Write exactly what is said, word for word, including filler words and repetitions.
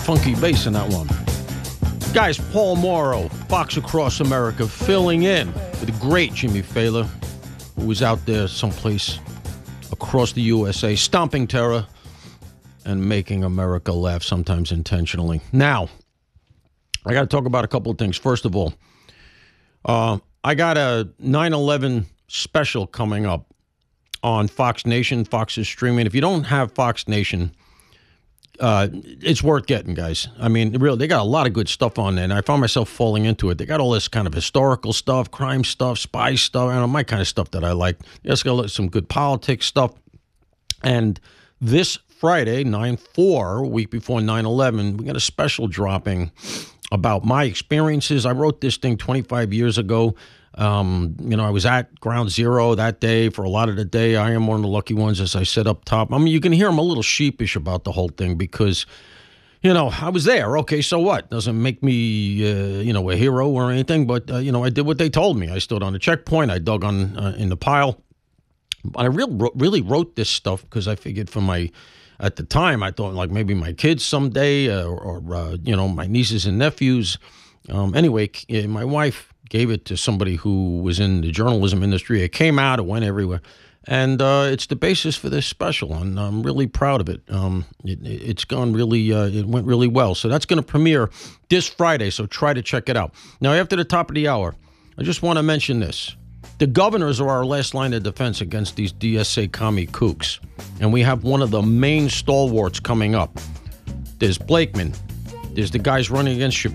funky bass in that one. Guys, Paul Morrow, Fox Across America, filling in for the great Jimmy Fallon, who was out there someplace across the U S A, stomping terror and making America laugh, sometimes intentionally. Now, I got to talk about a couple of things. First of all, uh, I got a nine eleven special coming up on Fox Nation. Fox is streaming. If you don't have Fox Nation, uh, it's worth getting, guys. I mean, really, they got a lot of good stuff on there, and I found myself falling into it. They got all this kind of historical stuff, crime stuff, spy stuff, and my kind of stuff that I like. They also got some good politics stuff. And this Friday, nine four, a week before nine eleven, we got a special dropping about my experiences. I wrote this thing twenty-five years ago. Um, you know, I was at Ground Zero that day for a lot of the day. I am one of the lucky ones, as I said up top. I mean, you can hear I'm a little sheepish about the whole thing because, you know, I was there. Okay, so what? Doesn't make me, uh, you know, a hero or anything, but, uh, you know, I did what they told me. I stood on the checkpoint. I dug on uh, in the pile. I real, really wrote this stuff because I figured for my, at the time, I thought like maybe my kids someday uh, or, or uh, you know, my nieces and nephews. Um, anyway, my wife gave it to somebody who was in the journalism industry. It came out, it went everywhere. And uh, it's the basis for this special, and I'm really proud of it. Um, it it's gone really, uh, it went really well. So that's going to premiere this Friday, so try to check it out. Now, after the top of the hour, I just want to mention this. The governors are our last line of defense against these D S A commie kooks. And we have one of the main stalwarts coming up. There's Blakeman. There's the guys running against